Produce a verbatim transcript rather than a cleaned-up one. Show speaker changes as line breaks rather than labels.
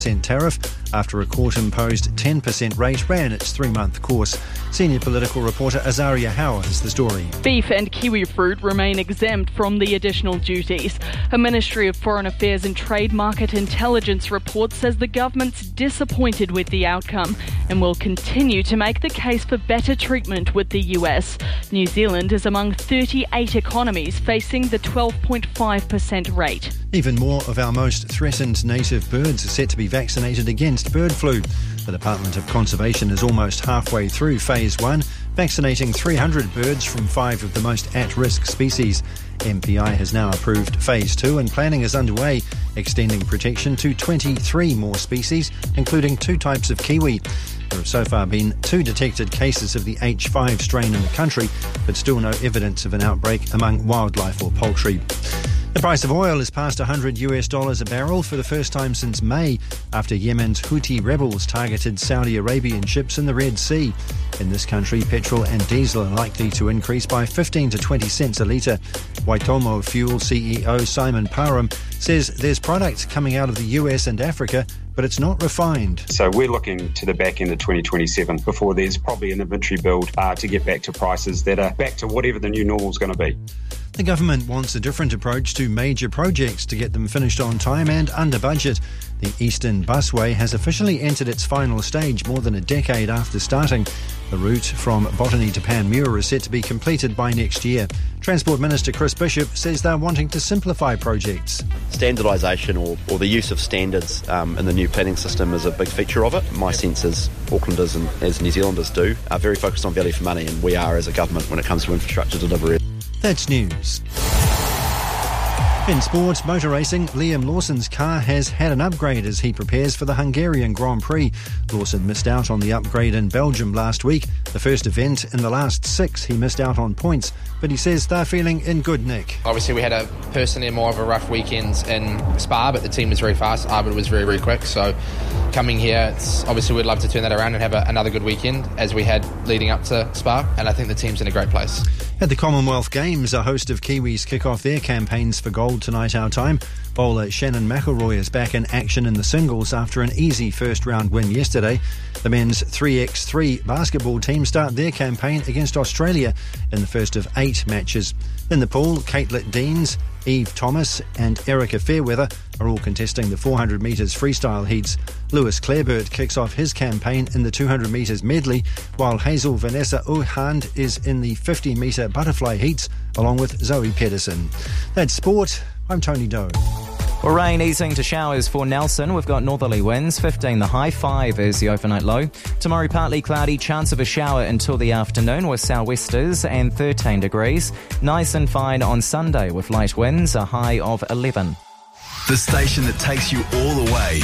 percent tariff after a court-imposed ten percent rate ran its three-month course. Senior political reporter Azaria Howe has the story.
Beef and kiwi fruit remain exempt from the additional duties. A Ministry of Foreign Affairs and Trade Market Intelligence report says the government's disappointed with the outcome and will continue to make the case for better treatment with the U S. New Zealand is among thirty-eight economies facing the twelve point five percent rate.
Even more of our most threatened native birds are set to be vaccinated against bird flu. The Department of Conservation is almost halfway through Phase one, vaccinating three hundred birds from five of the most at-risk species. M P I has now approved Phase two and planning is underway, extending protection to twenty-three more species, including two types of kiwi. There have so far been two detected cases of the H five strain in the country, but still no evidence of an outbreak among wildlife or poultry. The price of oil is past one hundred US dollars a barrel for the first time since May, after Yemen's Houthi rebels targeted Saudi Arabian ships in the Red Sea. In this country, petrol and diesel are likely to increase by fifteen to twenty cents a litre. Waitomo Fuel C E O Simon Parham says there's product coming out of the U S and Africa, but it's not refined.
So we're looking to the back end of twenty twenty-seven before there's probably an inventory build uh, to get back to prices that are back to whatever the new normal is going to be.
The government wants a different approach to major projects to get them finished on time and under budget. The Eastern Busway has officially entered its final stage more than a decade after starting. The route from Botany to Panmure is set to be completed by next year. Transport Minister Chris Bishop says they're wanting to simplify projects.
Standardisation or, or the use of standards um, in the new planning system is a big feature of it. My sense is Aucklanders and as New Zealanders do are very focused on value for money, and we are as a government when it comes to infrastructure delivery.
That's news. In sport, motor racing, Liam Lawson's car has had an upgrade as he prepares for the Hungarian Grand Prix. Lawson missed out on the upgrade in Belgium last week, the first event in the last six he missed out on points, but he says they're feeling in good nick.
Obviously we had a personally more of a rough weekend in Spa, but the team was very fast, Arbor was very, very quick, so coming here, it's, obviously we'd love to turn that around and have a, another good weekend as we had leading up to Spa, and I think the team's in a great place.
At the Commonwealth Games, a host of Kiwis kick off their campaigns for gold tonight our time. Bowler Shannon McElroy is back in action in the singles after an easy first-round win yesterday. The men's three by three basketball team start their campaign against Australia in the first of eight matches. In the pool, Caitlin Deans, Eve Thomas and Erica Fairweather are all contesting the four hundred metres freestyle heats. Lewis Clareburt kicks off his campaign in the two hundred metres medley, while Hazel Vanessa Ohand is in the fifty metre butterfly heats, along with Zoe Pedersen. That's sport. I'm Tony Doe.
Well, rain easing to showers for Nelson. We've got northerly winds, fifteen the high, five is the overnight low. Tomorrow partly cloudy, chance of a shower until the afternoon with sou'westers and thirteen degrees. Nice and fine on Sunday with light winds, a high of eleven.
The station that takes you all the way.